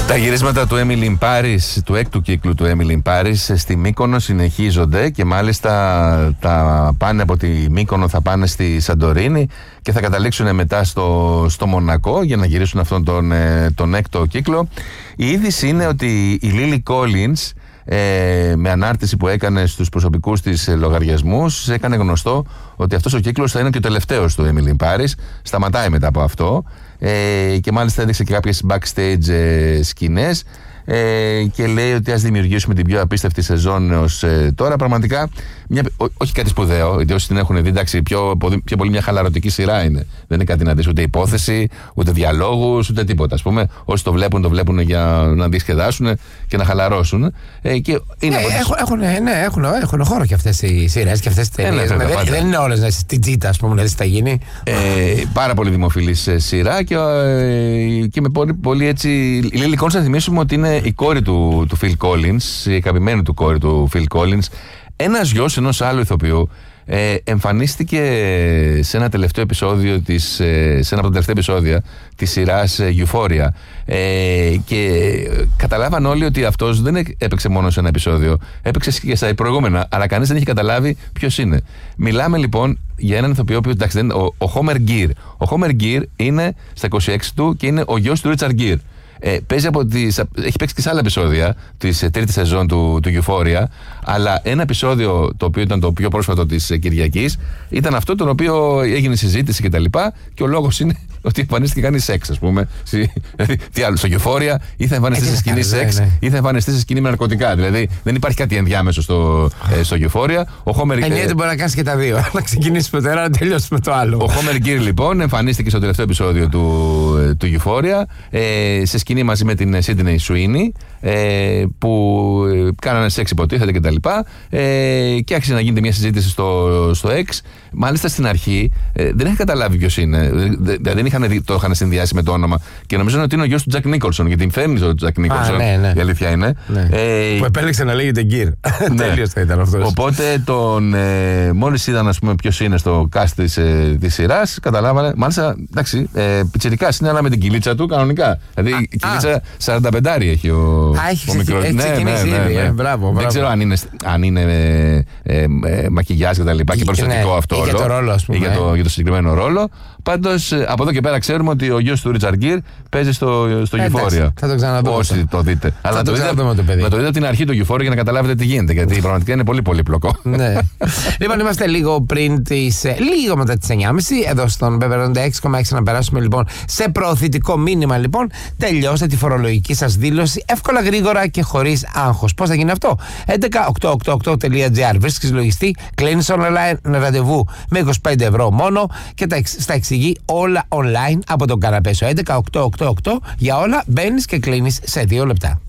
Τα γυρίσματα του Emily in Paris, του έκτου κύκλου του Emily in Paris στη Μύκονο συνεχίζονται και μάλιστα τα πάνε από τη Μύκονο, θα πάνε στη Σαντορίνη και θα καταλήξουν μετά στο Μονακό για να γυρίσουν αυτόν τον έκτο κύκλο. Η είδηση είναι ότι η Lily Collins με ανάρτηση που έκανε στους προσωπικούς της λογαριασμούς έκανε γνωστό ότι αυτός ο κύκλος θα είναι και ο τελευταίος του Emily in Paris. Σταματάει μετά από αυτό και μάλιστα έδειξε και κάποιες backstage σκηνές και λέει ότι ας δημιουργήσουμε την πιο απίστευτη σεζόν έως τώρα. Πραγματικά, όχι κάτι σπουδαίο, γιατί όσοι την έχουν δει, εντάξει, πιο πολύ μια χαλαρωτική σειρά είναι. Δεν είναι κάτι να δεις ούτε υπόθεση, ούτε διαλόγους, ούτε τίποτα. Ας πούμε, όσοι το βλέπουν για να διασκεδάσουν και να χαλαρώσουν. Και είναι έχουν χώρο και αυτές οι σειρές και αυτές οι ταινίες. Δεν είναι όλες να είσαι την τζίτα, ας πούμε, να δεις τι θα γίνει. Πάρα πολύ δημοφιλής σειρά και με πολύ έτσι. Η Lily Collins, να θυμίσουμε ότι είναι η κόρη του Phil Collins, η αγαπημένη του κόρη του Phil Collins, ένας γιος ενός άλλου ηθοποιού. Εμφανίστηκε σε ένα τελευταίο επεισόδιο σε ένα από τα τελευταία επεισόδια της σειράς Euphoria και καταλάβαν όλοι ότι αυτός δεν έπαιξε μόνο σε ένα επεισόδιο, έπαιξε και στα προηγούμενα, αλλά κανείς δεν είχε καταλάβει ποιος είναι. Μιλάμε λοιπόν για έναν ηθοποιό που, εντάξει, ο Homer Gear. Ο Homer Gear είναι στα 26 του και είναι ο γιος του Richard Gere. Έχει παίξει και σε άλλα επεισόδια της τρίτης σεζόν του Euphoria, αλλά ένα επεισόδιο το οποίο ήταν το πιο πρόσφατο της Κυριακής ήταν αυτό τον οποίο έγινε συζήτηση κτλ. Και ο λόγος είναι ότι εμφανίστηκε κάνει σεξ, ας πούμε. Δηλαδή, τι άλλο, στο Euphoria ή θα εμφανιστεί σε σκηνή σεξ ή θα εμφανιστεί σε σκηνή με ναρκωτικά. Δηλαδή δεν υπάρχει κάτι ενδιάμεσο στο Euphoria. Εννοείται μπορεί να κάνει και τα δύο. Να ξεκινήσει με το ένα, να τελειώσει με το άλλο. Ο Homer Gear λοιπόν εμφανίστηκε στο τελευταίο επεισόδιο του Euphoria σε σκηνή μαζί με την Sydney Sweeney που κάνανε σεξ, υποτίθεται κτλ. Και άρχισε να γίνεται μια συζήτηση στο X. Μάλιστα στην αρχή δεν είχα καταλάβει ποιος είναι. Το είχαν συνδυάσει με το όνομα και νομίζω ότι είναι ο γιος του Jack Nicholson, γιατί φέρνει τον Jack Nicholson. Ναι. Η αλήθεια είναι. Ναι. Που επέλεξε να λέγεται Gear. Τέλειος θα ήταν αυτός. Οπότε μόλις είδαν, ας πούμε, ποιος είναι στο cast της σειράς, καταλάβανε. Μάλιστα, εντάξει, πιτσιρικάς είναι, αλλά με την κυλίτσα του κανονικά. Δηλαδή η κυλίτσα 45 έχει ο μικρός. Έχει ξεκινήσει ήδη. Μπράβο. Δεν ξέρω αν είναι μακιγιάζ και τα λοιπά και προσθετικό αυτό. Για το ρόλο, ας πούμε. Για το συγκεκριμένο ρόλο. Πάντως από εδώ και πέρα ξέρουμε ότι ο γιος του Richard Gere παίζει στο Euphoria. Θα το ξαναδούμε. Όσοι το δείτε. Αλλά το δείτε από την αρχή του Euphoria για να καταλάβετε τι γίνεται. Γιατί πραγματικά είναι πολύ πολύπλοκο. Ναι. Λοιπόν, είμαστε λίγο μετά τις 9.30 εδώ στον Beverly 6,6 να περάσουμε λοιπόν σε προωθητικό μήνυμα. Λοιπόν, τελειώστε τη φορολογική σας δήλωση εύκολα, γρήγορα και χωρίς άγχος. Πώς θα γίνει αυτό? 11888.gr. Βρίσκεις λογιστή, κλείνεις online ραντεβού με 25 ευρώ μόνο και στα εξηγεί όλα online από τον καναπέ σου. 11888 για όλα, μπαίνεις και κλείνεις σε 2 λεπτά.